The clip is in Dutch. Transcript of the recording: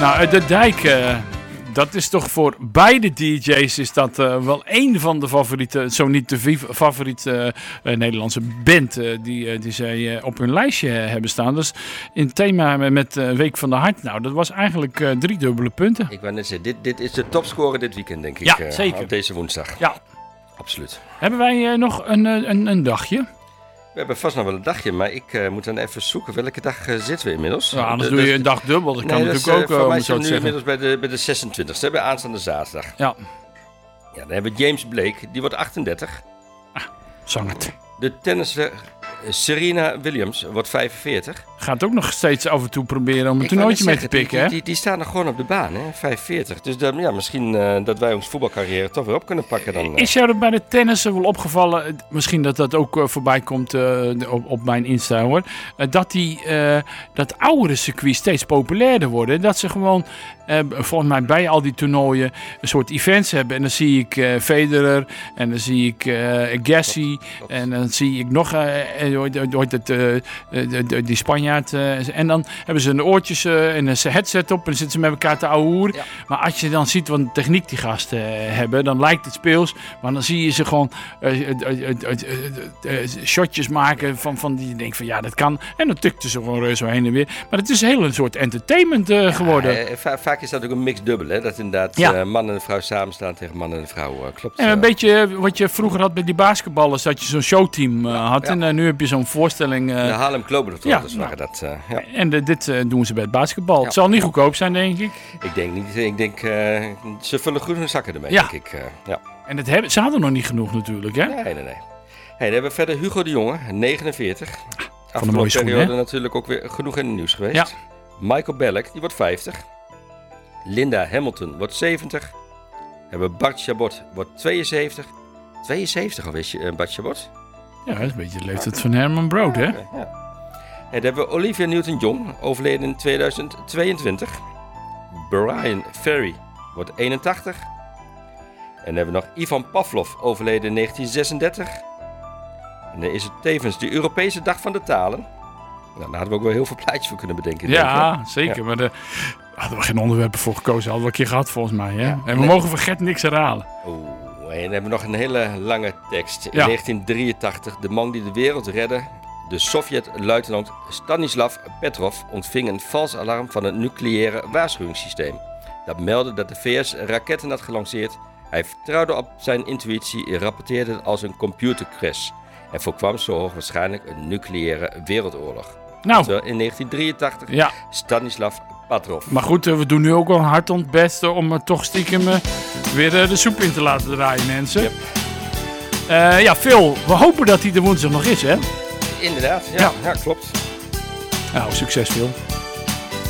Nou, de Dijk, dat is toch voor beide DJ's is dat wel één van de favoriete, zo niet de favoriete Nederlandse band die zij op hun lijstje hebben staan. Dus in het thema met Week van de Hart, nou, dat was eigenlijk 3 dubbele punten. Ik wou net zeggen, dit is de topscorer dit weekend, denk ik. Ja, zeker. Op deze woensdag. Ja. Absoluut. Hebben wij nog een dagje? We hebben vast nog wel een dagje, maar ik moet dan even zoeken. Welke dag zitten we inmiddels? Ja, anders doe je een dag dubbel. Dat kan natuurlijk ook. Voor mij zijn we nu inmiddels bij de 26e, bij aanstaande zaterdag. Ja. Ja, dan hebben we James Blake, die wordt 38. Zang het. De tennisser Serena Williams wordt 45. Gaat ook nog steeds af en toe proberen om een toernooitje mee te pikken, hè? Die staan nog gewoon op de baan, hè? 45. Dus misschien dat wij ons voetbalcarrière toch weer op kunnen pakken dan. Is jou er bij de tennissen wel opgevallen, misschien dat dat ook voorbij komt op mijn Insta, hoor, dat oudere circuits steeds populairder worden. Dat ze gewoon, volgens mij bij al die toernooien, een soort events hebben. En dan zie ik Federer en dan zie ik Gassi en dan zie ik nog die Spanjaard. En dan hebben ze een oortjes en een headset op en dan zitten ze met elkaar te ouwehoeren. Ja. Maar als je dan ziet wat een techniek die gasten hebben, dan lijkt het speels. Maar dan zie je ze gewoon shotjes maken van die je denkt van ja, dat kan. En dan tukten ze gewoon zo heen en weer. Maar het is een hele soort entertainment geworden. Vaak is dat ook een mixed dubbel, hè? Dat inderdaad man en vrouw samenstaan tegen man en vrouw. Klopt. En een beetje wat je vroeger had bij die basketballers, dat je zo'n showteam had. En nu heb je zo'n voorstelling. De Harlem Globetrotters waren dat. En dit doen ze bij het basketbal. Ja. Het zal niet goedkoop zijn, denk ik. Ik denk niet. Ik denk, ze vullen goed hun zakken ermee, denk ik. En ze hadden nog niet genoeg natuurlijk, hè? Nee. Hey, dan hebben we verder Hugo de Jonge, 49. Van de mooie periode natuurlijk ook weer genoeg in het nieuws geweest. Ja. Michael Bellick, die wordt 50. Linda Hamilton wordt 70. Hebben we Bart Chabot, wordt 72. 72 al, wist je, Bart Chabot? Ja, dat is een beetje de leeftijd van Herman Brood, hè? Ja. En dan hebben we Olivia Newton-John, overleden in 2022. Brian Ferry wordt 81. En dan hebben we nog Ivan Pavlov, overleden in 1936. En dan is het tevens de Europese Dag van de Talen. Nou, daar hadden we ook wel heel veel plaatjes voor kunnen bedenken. Ja, zeker. Ja. Maar daar hadden we geen onderwerpen voor gekozen. Hadden we een keer gehad, volgens mij. Hè? Ja. En we mogen voor Gert niks herhalen. En dan hebben we nog een hele lange tekst. In 1983, de man die de wereld redde, de Sovjet-luitenant Stanislav Petrov, ontving een vals alarm van het nucleaire waarschuwingssysteem. Dat meldde dat de VS raketten had gelanceerd. Hij vertrouwde op zijn intuïtie en rapporteerde het als een computercrash. En voorkwam zo hoogwaarschijnlijk een nucleaire wereldoorlog. Nou. In 1983, Stanislav Petrov. Maar goed, we doen nu ook wel hard ons best om toch stiekem weer de soep in te laten draaien, mensen. Yep. Phil, we hopen dat hij er woensdag nog is, hè? Inderdaad, ja klopt. Nou, succes, Phil.